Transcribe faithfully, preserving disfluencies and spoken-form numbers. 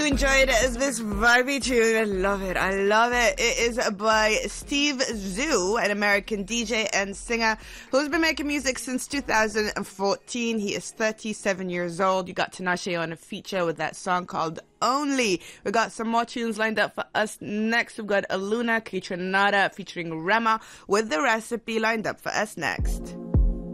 you enjoyed this vibey tune. I love it. I love it. It is by Steve Zhu, an American D J and singer who's been making music since two thousand fourteen. He is thirty-seven years old. You got Tinashe on a feature with that song called Only. We got some more tunes lined up for us next. We've got Aluna Kitranada featuring Rema with The Recipe lined up for us next.